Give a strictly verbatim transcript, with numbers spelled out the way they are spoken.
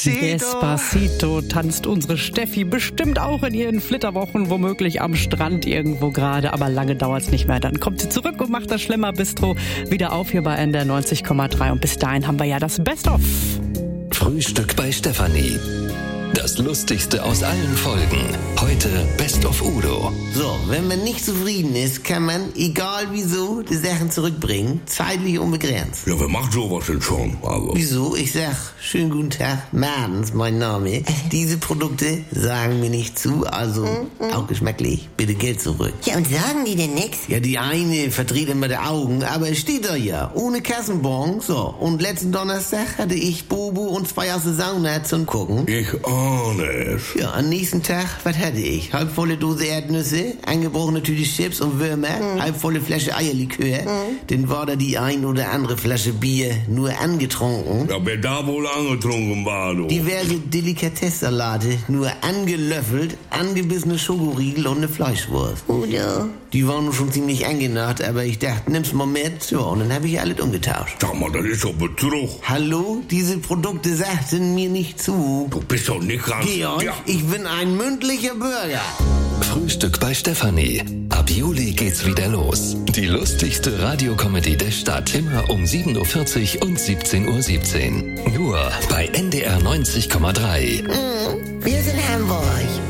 Despacito tanzt unsere Steffi bestimmt auch in ihren Flitterwochen, womöglich am Strand irgendwo gerade. Aber lange dauert's nicht mehr. Dann kommt sie zurück und macht das Schlemmer-Bistro wieder auf hier bei N D R neunzig Komma drei. Und bis dahin haben wir ja das Best-of. Frühstück bei Stefanie. Das Lustigste aus allen Folgen. Heute Best of Udo. So, wenn man nicht zufrieden ist, kann man, egal wieso, die Sachen zurückbringen. Zeitlich unbegrenzt. Ja, wer macht sowas denn schon? Also. Wieso? Ich sag, schönen guten Tag, Madens, mein Name. Diese Produkte sagen mir nicht zu, also mhm. auch geschmacklich. Bitte Geld zurück. Ja, und sagen die denn nix? Ja, die eine verdreht immer die Augen, aber es steht da ja, ohne Kassenbon. So, und letzten Donnerstag hatte ich Bobo und zwei aus der Sauna zum Gucken. Ich ahne es. Ja, am nächsten Tag, was hatte ich? Halbvolle Dose Erdnüsse, angebrochene Tüte Chips und Würmer, mhm. halbvolle Flasche Eierlikör. Mhm. Dann war da die ein oder andere Flasche Bier nur angetrunken. Ja, wer da wohl angetrunken war, du. Diverse Delikatessalate, nur angelöffelt, angebissene Schokoriegel und eine Fleischwurst. Udo. Die waren schon ziemlich angenacht, aber ich dachte, nimm's mal mit. So, und dann habe ich alles umgetauscht. Sag mal, das ist doch Betrug. Hallo? Diese Produkte sagten mir nicht zu. Du bist doch nicht ganz... Georg, ja. ich bin ein mündlicher Bürger. Frühstück bei Stefanie. Ab Juli geht's wieder los. Die lustigste Radiocomedy der Stadt. Immer um sieben Uhr vierzig und siebzehn Uhr siebzehn. Nur bei N D R neunzig Komma drei. Mhm, wir sind Hamburg.